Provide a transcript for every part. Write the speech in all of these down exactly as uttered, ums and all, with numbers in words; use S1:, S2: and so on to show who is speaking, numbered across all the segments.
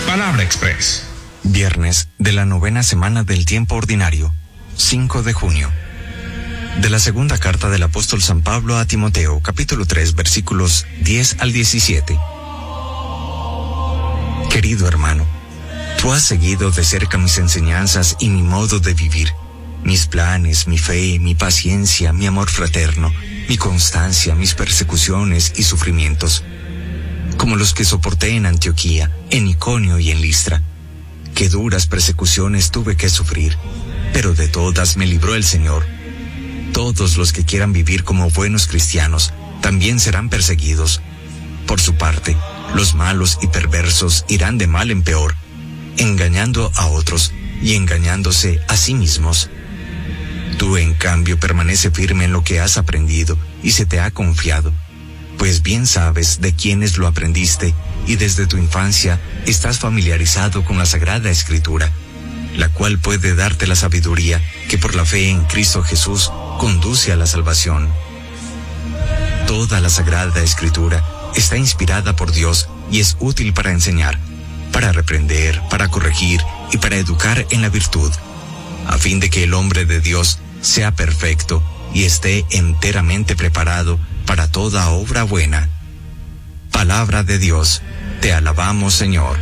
S1: Palabra Express.
S2: Viernes de la novena semana del tiempo ordinario, cinco de junio. De la segunda carta del apóstol San Pablo a Timoteo, capítulo tres, versículos diez al diecisiete. Querido hermano, tú has seguido de cerca mis enseñanzas y mi modo de vivir, mis planes, mi fe, mi paciencia, mi amor fraterno, mi constancia, mis persecuciones y sufrimientos, como los que soporté en Antioquía, en Iconio y en Listra. Qué duras persecuciones tuve que sufrir, pero de todas me libró el Señor. Todos los que quieran vivir como buenos cristianos también serán perseguidos. Por su parte, los malos y perversos irán de mal en peor, engañando a otros y engañándose a sí mismos. Tú, en cambio, permanece firme en lo que has aprendido y se te ha confiado, pues bien sabes de quiénes lo aprendiste y desde tu infancia estás familiarizado con la Sagrada Escritura, la cual puede darte la sabiduría que por la fe en Cristo Jesús conduce a la salvación. Toda la Sagrada Escritura está inspirada por Dios y es útil para enseñar, para reprender, para corregir y para educar en la virtud, a fin de que el hombre de Dios sea perfecto y esté enteramente preparado para toda obra buena. Palabra de Dios, te alabamos, Señor.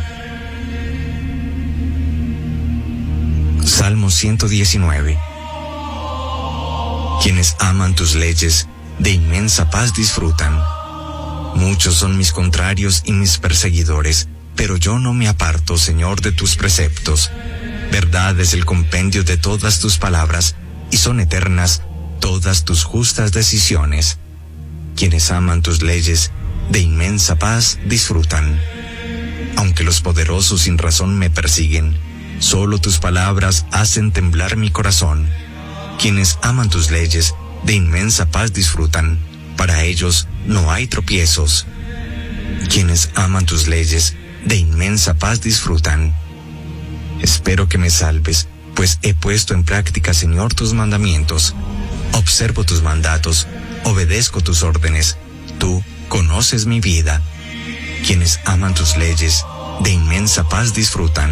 S2: Salmo ciento diecinueve. Quienes aman tus leyes, de inmensa paz disfrutan. Muchos son mis contrarios y mis perseguidores, pero yo no me aparto, Señor, de tus preceptos. Verdad es el compendio de todas tus palabras, y son eternas todas tus justas decisiones. Quienes aman tus leyes, de inmensa paz disfrutan. Aunque los poderosos sin razón me persiguen, solo tus palabras hacen temblar mi corazón. Quienes aman tus leyes, de inmensa paz disfrutan. Para ellos no hay tropiezos. Quienes aman tus leyes, de inmensa paz disfrutan. Espero que me salves, pues he puesto en práctica, Señor, tus mandamientos. Observo tus mandatos, obedezco tus órdenes. Tú conoces mi vida. Quienes aman tus leyes, de inmensa paz disfrutan.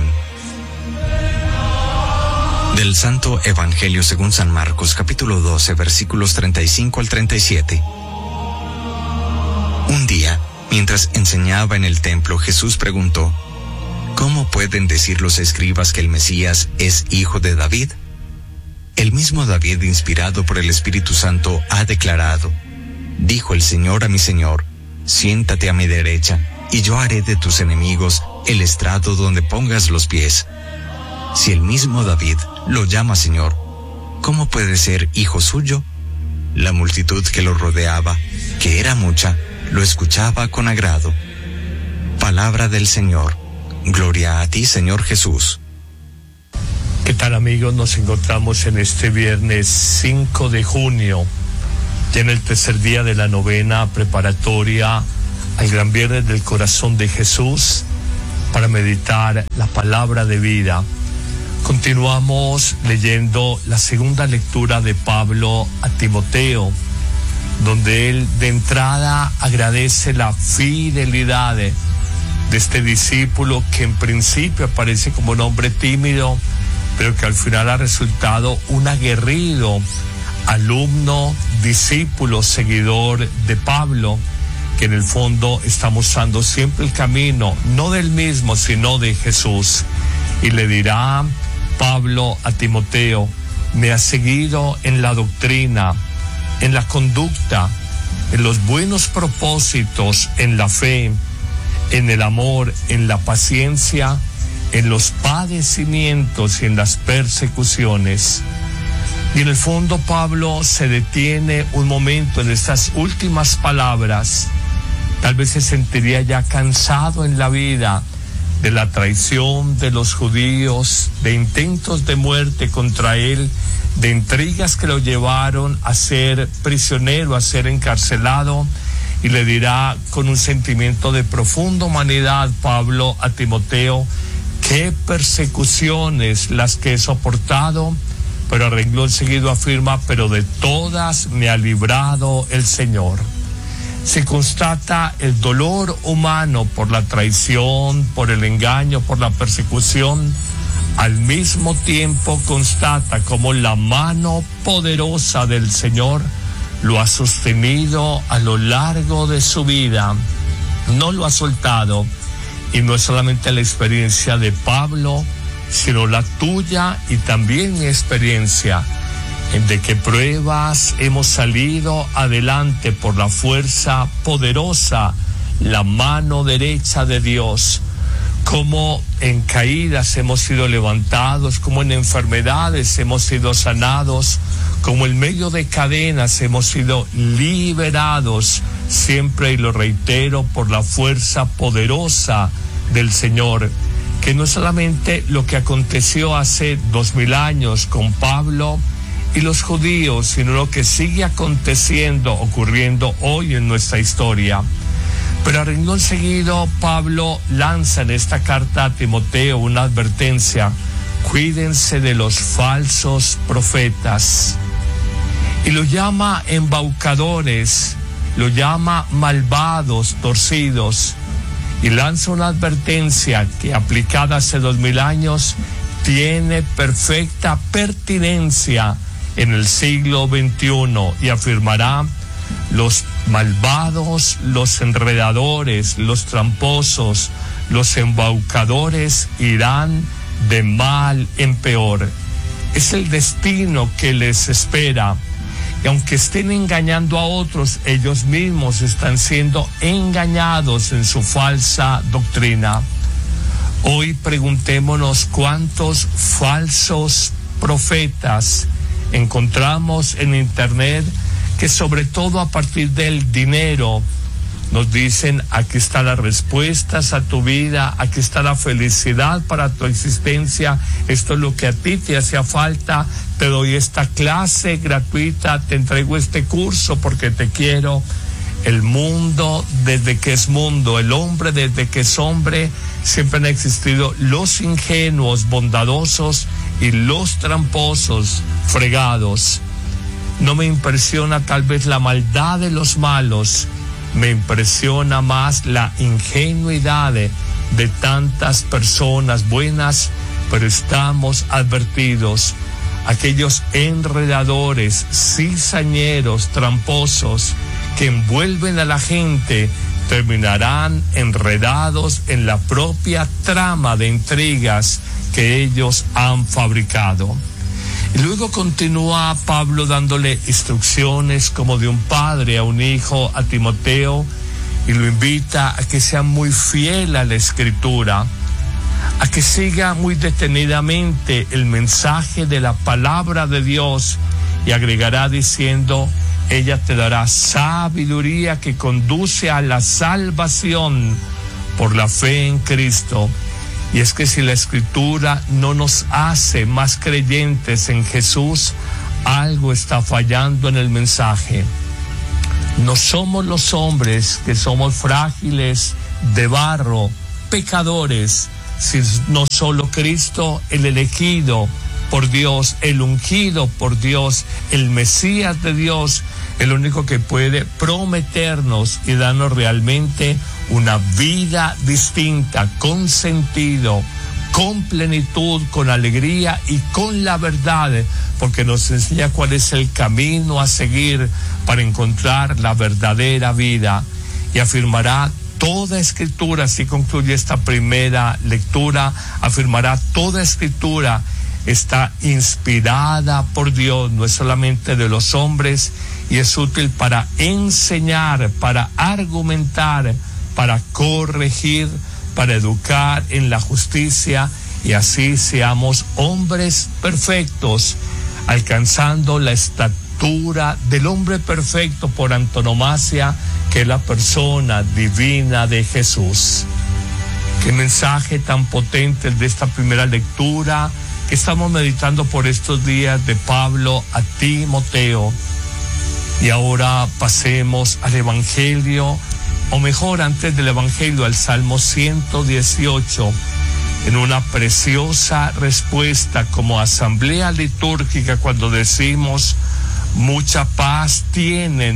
S2: Del Santo Evangelio según San Marcos, capítulo doce, versículos treinta y cinco al treinta y siete. Un día, mientras enseñaba en el templo, Jesús preguntó: ¿Cómo pueden decir los escribas que el Mesías es hijo de David? El mismo David, inspirado por el Espíritu Santo, ha declarado: Dijo el Señor a mi Señor, siéntate a mi derecha, y yo haré de tus enemigos el estrado donde pongas los pies. Si el mismo David lo llama Señor, ¿cómo puede ser hijo suyo? La multitud que lo rodeaba, que era mucha, lo escuchaba con agrado. Palabra del Señor. Gloria a ti, Señor Jesús.
S3: ¿Qué tal, amigos? Nos encontramos en este viernes cinco de junio, ya en el tercer día de la novena preparatoria al Gran Viernes del Corazón de Jesús, para meditar la palabra de vida. Continuamos leyendo la segunda lectura de Pablo a Timoteo, donde él de entrada agradece la fidelidad de, de este discípulo que en principio aparece como un hombre tímido, pero que al final ha resultado un aguerrido alumno, discípulo, seguidor de Pablo, que en el fondo está mostrando siempre el camino, no del mismo, sino de Jesús. Y le dirá Pablo a Timoteo: me has seguido en la doctrina, en la conducta, en los buenos propósitos, en la fe, en el amor, en la paciencia, en los padecimientos y en las persecuciones. Y en el fondo Pablo se detiene un momento en estas últimas palabras. Tal vez se sentiría ya cansado en la vida de la traición de los judíos, de intentos de muerte contra él, de intrigas que lo llevaron a ser prisionero, a ser encarcelado, y le dirá con un sentimiento de profunda humanidad Pablo a Timoteo: qué persecuciones las que he soportado, pero a renglón seguido afirma: pero de todas me ha librado el Señor. se constata el dolor humano por la traición, por el engaño, por la persecución, al mismo tiempo constata cómo la mano poderosa del Señor lo ha sostenido a lo largo de su vida, no lo ha soltado. Y no es solamente la experiencia de Pablo, sino la tuya y también mi experiencia, en de que pruebas hemos salido adelante por la fuerza poderosa, la mano derecha de Dios, como en caídas hemos sido levantados, como en enfermedades hemos sido sanados, como en medio de cadenas hemos sido liberados, siempre, y lo reitero, por la fuerza poderosa del Señor, que no es solamente lo que aconteció hace dos mil años con Pablo y los judíos, sino lo que sigue aconteciendo, ocurriendo hoy en nuestra historia. Pero a renglón seguido, Pablo lanza en esta carta a Timoteo una advertencia: cuídense de los falsos profetas. Y lo llama embaucadores, lo llama malvados, torcidos, y lanza una advertencia que, aplicada hace dos mil años, tiene perfecta pertinencia en el siglo veintiuno, y afirmará: los malvados, los enredadores, los tramposos, los embaucadores irán de mal en peor. Es el destino que les espera. Y aunque estén engañando a otros, ellos mismos están siendo engañados en su falsa doctrina. Hoy preguntémonos cuántos falsos profetas encontramos en internet, que sobre todo a partir del dinero nos dicen: aquí están las respuestas a tu vida, aquí está la felicidad para tu existencia, esto es lo que a ti te hacía falta, te doy esta clase gratuita, te entrego este curso porque te quiero. El mundo, desde que es mundo, el hombre desde que es hombre, siempre han existido los ingenuos, bondadosos, y los tramposos, fregados. No me impresiona tal vez la maldad de los malos, me impresiona más la ingenuidad de, de tantas personas buenas, pero estamos advertidos: aquellos enredadores, cizañeros, tramposos, que envuelven a la gente, terminarán enredados en la propia trama de intrigas que ellos han fabricado. Y luego continúa Pablo dándole instrucciones como de un padre a un hijo, a Timoteo, y lo invita a que sea muy fiel a la Escritura, a que siga muy detenidamente el mensaje de la palabra de Dios, y agregará diciendo: ella te dará sabiduría que conduce a la salvación por la fe en Cristo. Y es que si la Escritura no nos hace más creyentes en Jesús, algo está fallando en el mensaje. No somos los hombres que somos frágiles, de barro, pecadores, sino solo Cristo, el elegido por Dios, el ungido por Dios, el Mesías de Dios, el único que puede prometernos y darnos realmente una vida distinta, con sentido, con plenitud, con alegría y con la verdad, porque nos enseña cuál es el camino a seguir para encontrar la verdadera vida. Y afirmará toda Escritura, así concluye esta primera lectura, afirmará: toda Escritura está inspirada por Dios, no es solamente de los hombres, y es útil para enseñar, para argumentar, para corregir, para educar en la justicia, y así seamos hombres perfectos, alcanzando la estatura del hombre perfecto por antonomasia, que es la persona divina de Jesús. Qué mensaje tan potente el de esta primera lectura que estamos meditando por estos días, de Pablo a Timoteo. Y ahora pasemos al Evangelio, o mejor, antes del Evangelio, al Salmo ciento dieciocho, en una preciosa respuesta como asamblea litúrgica, cuando decimos: mucha paz tienen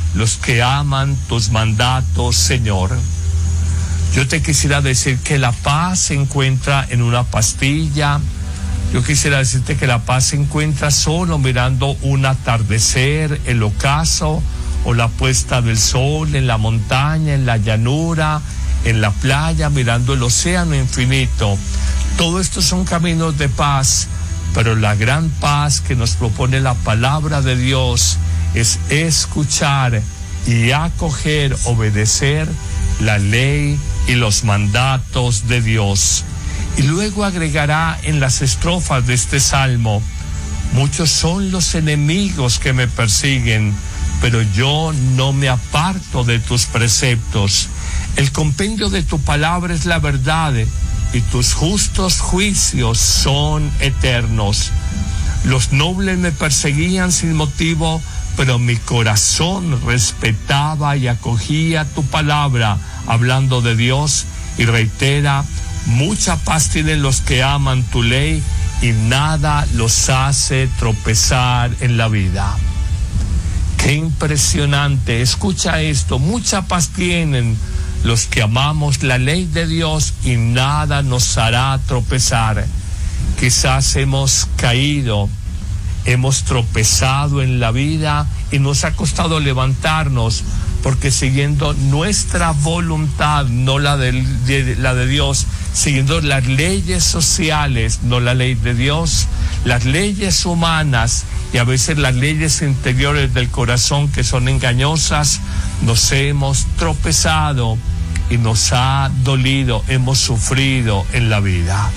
S3: los que aman tus mandatos, Señor. Yo te quisiera decir que la paz se encuentra en una pastilla. Yo quisiera decirte que la paz se encuentra solo mirando un atardecer, el ocaso o la puesta del sol en la montaña, en la llanura, en la playa, mirando el océano infinito. Todo esto son caminos de paz, pero la gran paz que nos propone la palabra de Dios es escuchar y acoger, obedecer la ley y los mandatos de Dios. Y luego agregará en las estrofas de este salmo: muchos son los enemigos que me persiguen, pero yo no me aparto de tus preceptos. El compendio de tu palabra es la verdad, y tus justos juicios son eternos. Los nobles me perseguían sin motivo, pero mi corazón respetaba y acogía tu palabra, hablando de Dios, y reitera: mucha paz tienen los que aman tu ley, y nada los hace tropezar en la vida. Qué impresionante, escucha esto: mucha paz tienen los que amamos la ley de Dios, y nada nos hará tropezar. Quizás hemos caído, hemos tropezado en la vida y nos ha costado levantarnos, porque siguiendo nuestra voluntad, no la de, de, la de Dios, siguiendo las leyes sociales, no la ley de Dios, las leyes humanas y a veces las leyes interiores del corazón, que son engañosas, nos hemos tropezado y nos ha dolido, hemos sufrido en la vida.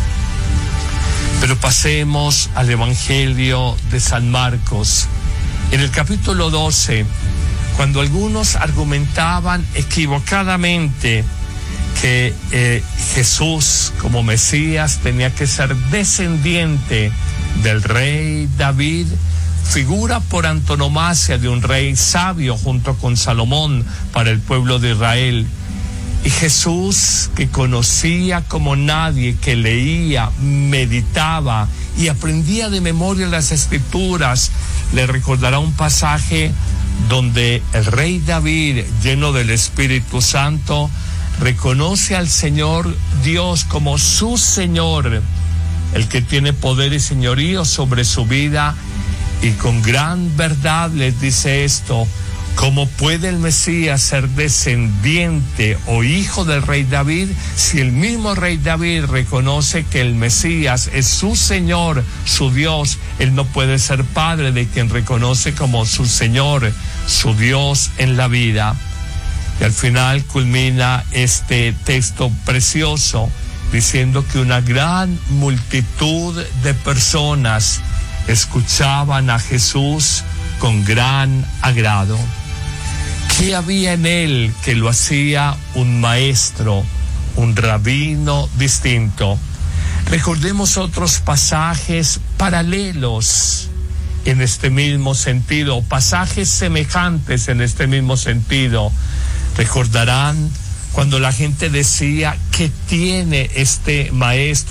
S3: Pero pasemos al Evangelio de San Marcos. En el capítulo doce, cuando algunos argumentaban equivocadamente que eh, Jesús, como Mesías, tenía que ser descendiente del rey David, figura por antonomasia de un rey sabio junto con Salomón para el pueblo de Israel. Y Jesús, que conocía como nadie, que leía, meditaba y aprendía de memoria las Escrituras, le recordará un pasaje donde el rey David, lleno del Espíritu Santo, reconoce al Señor Dios como su Señor, el que tiene poder y señorío sobre su vida, y con gran verdad les dice esto: ¿cómo puede el Mesías ser descendiente o hijo del rey David si el mismo rey David reconoce que el Mesías es su Señor, su Dios? Él no puede ser padre de quien reconoce como su Señor, su Dios en la vida. Y al final culmina este texto precioso diciendo que una gran multitud de personas escuchaban a Jesús con gran agrado. ¿Qué había en él que lo hacía un maestro, un rabino distinto? Recordemos otros pasajes paralelos en este mismo sentido, pasajes semejantes en este mismo sentido. Recordarán cuando la gente decía: ¿qué tiene este maestro?